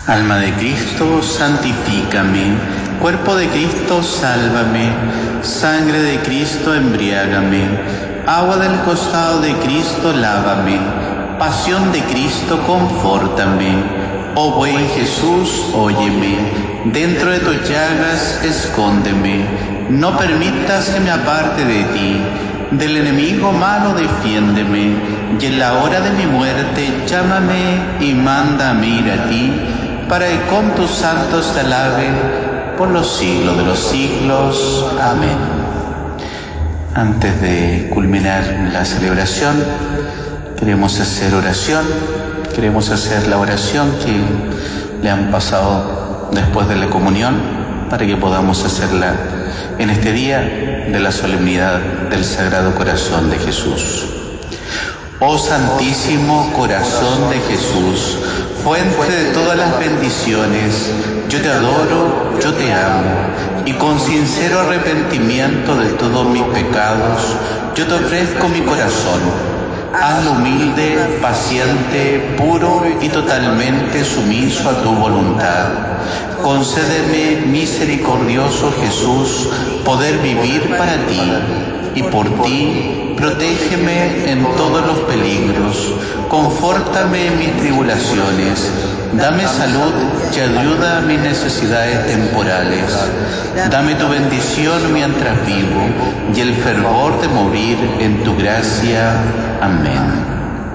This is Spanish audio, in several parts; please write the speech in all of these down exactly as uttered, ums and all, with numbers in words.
Alma de Cristo, santifícame. Cuerpo de Cristo, sálvame. Sangre de Cristo, embriágame. Agua del costado de Cristo, lávame. Pasión de Cristo, confórtame. Oh buen Jesús, óyeme. Dentro de tus llagas, escóndeme. No permitas que me aparte de ti. Del enemigo malo, defiéndeme. Y en la hora de mi muerte, llámame y mándame ir a ti, para que con tus santos te alabe por los siglos de los siglos. Amén. Antes de culminar la celebración, queremos hacer oración. Queremos hacer la oración que le han pasado después de la comunión, para que podamos hacerla en este día de la solemnidad del Sagrado Corazón de Jesús. Oh Santísimo Corazón de Jesús, fuente de todas las bendiciones, yo te adoro, yo te amo, y con sincero arrepentimiento de todos mis pecados, yo te ofrezco mi corazón. Hazlo humilde, paciente, puro y totalmente sumiso a tu voluntad. Concédeme, misericordioso Jesús, poder vivir para ti, y por ti protégeme en todos los peligros, confórtame en mis tribulaciones, dame salud y ayuda a mis necesidades temporales, dame tu bendición mientras vivo y el fervor de morir en tu gracia. Amén.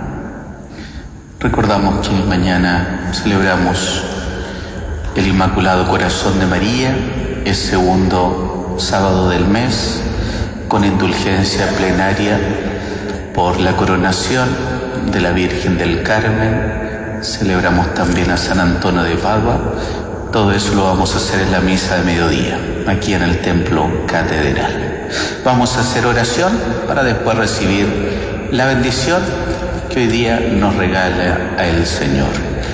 Recordamos que mañana celebramos el Inmaculado Corazón de María, el segundo sábado del mes, con indulgencia plenaria por la coronación de la Virgen del Carmen. Celebramos también a San Antonio de Padua. Todo eso lo vamos a hacer en la misa de mediodía, aquí en el Templo Catedral. Vamos a hacer oración para después recibir la bendición que hoy día nos regala a el Señor.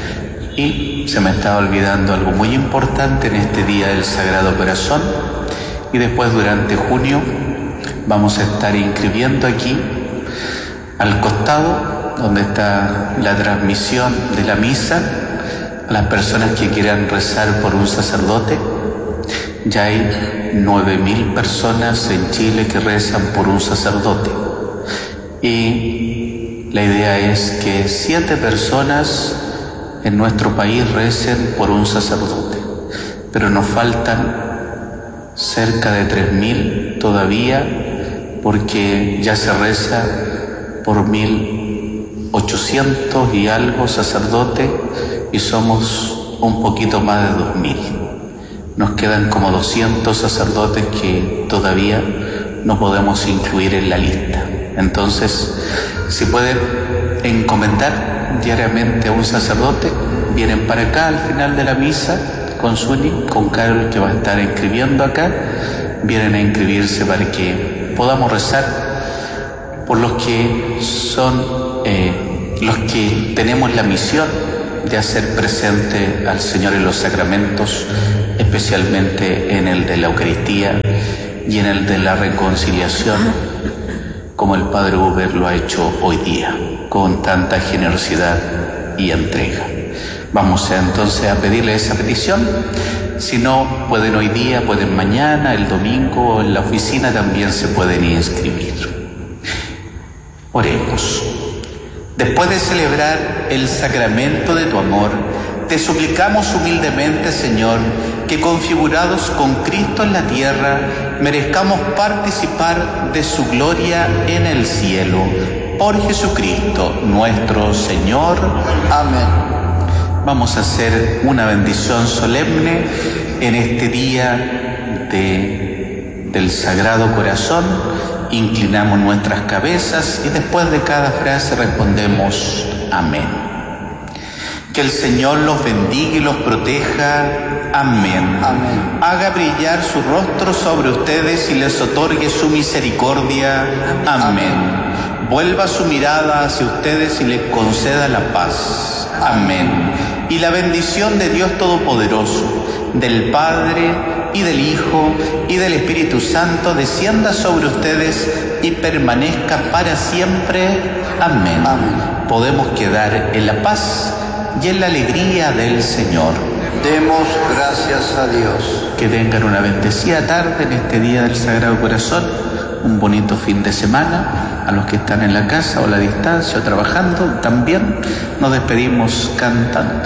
Y se me estaba olvidando algo muy importante en este día del Sagrado Corazón. Y después, durante junio, vamos a estar inscribiendo aquí, al costado, donde está la transmisión de la misa, a las personas que quieran rezar por un sacerdote. Ya hay nueve mil personas en Chile que rezan por un sacerdote. Y la idea es que siete personas en nuestro país recen por un sacerdote. Pero nos faltan cerca de tres mil todavía, porque ya se reza por mil ochocientos y algo sacerdotes y somos un poquito más de dos mil. Nos quedan como doscientos sacerdotes que todavía no podemos incluir en la lista. Entonces, si pueden encomendar diariamente a un sacerdote, vienen para acá al final de la misa con Suni, con Carol, que va a estar inscribiendo acá. Vienen a inscribirse para que podamos rezar por los que son eh, los que tenemos la misión de hacer presente al Señor en los sacramentos, especialmente en el de la Eucaristía y en el de la reconciliación, como el Padre Uber lo ha hecho hoy día, con tanta generosidad y entrega. Vamos a, entonces a pedirle esa petición. Si no pueden hoy día, pueden mañana, el domingo, o en la oficina también se pueden inscribir. Oremos. Después de celebrar el sacramento de tu amor, te suplicamos humildemente, Señor, que configurados con Cristo en la tierra, merezcamos participar de su gloria en el cielo. Por Jesucristo nuestro Señor. Amén. Vamos a hacer una bendición solemne en este día de, del Sagrado Corazón. Inclinamos nuestras cabezas y después de cada frase respondemos amén. Que el Señor los bendiga y los proteja. Amén. Amén. Haga brillar su rostro sobre ustedes y les otorgue su misericordia. Amén. Amén. Vuelva su mirada hacia ustedes y les conceda la paz. Amén. Y la bendición de Dios Todopoderoso, del Padre y del Hijo y del Espíritu Santo descienda sobre ustedes y permanezca para siempre. Amén. Amén. Podemos quedar en la paz y en la alegría del Señor. Demos gracias a Dios. Que tengan una bendecida tarde en este día del Sagrado Corazón, un bonito fin de semana. A los que están en la casa o a la distancia o trabajando, también nos despedimos cantando.